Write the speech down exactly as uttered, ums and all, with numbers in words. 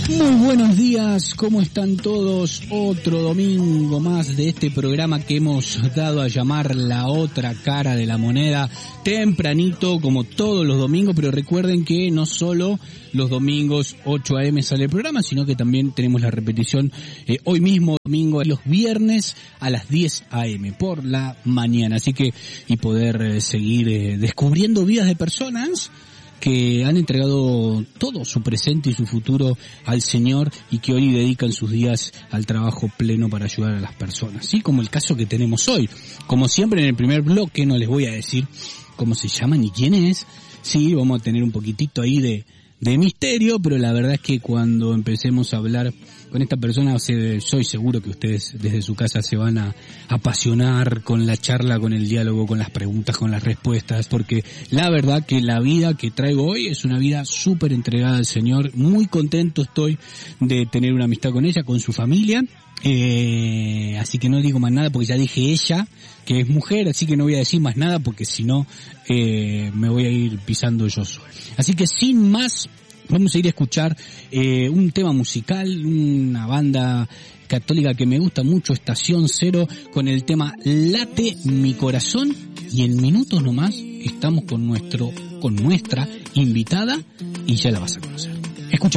Muy buenos días, ¿cómo están todos? Otro domingo más de este programa que hemos dado a llamar La Otra Cara de la Moneda, tempranito como todos los domingos, pero recuerden que no solo los domingos ocho a eme sale el programa, sino que también tenemos la repetición eh, hoy mismo domingo, los viernes a las diez a eme por la mañana, así que y poder eh, seguir eh, descubriendo vidas de personas que han entregado todo su presente y su futuro al Señor y que hoy dedican sus días al trabajo pleno para ayudar a las personas, ¿sí? Como el caso que tenemos hoy. Como siempre en el primer bloque no les voy a decir cómo se llama ni quién es, sí, vamos a tener un poquitito ahí de, de misterio, pero la verdad es que cuando empecemos a hablar con esta persona, o sea, soy seguro que ustedes desde su casa se van a apasionar con la charla, con el diálogo, con las preguntas, con las respuestas, porque la verdad que la vida que traigo hoy es una vida súper entregada al Señor. Muy contento estoy de tener una amistad con ella, con su familia, eh, así que no digo más nada porque ya dije ella, que es mujer, así que no voy a decir más nada porque si no eh, me voy a ir pisando yo solo. Así que sin más, vamos a ir a escuchar eh, un tema musical, una banda católica que me gusta mucho, Estación Cero, con el tema Late Mi Corazón, y en minutos nomás estamos con nuestro, con nuestra invitada y ya la vas a conocer. Escucha.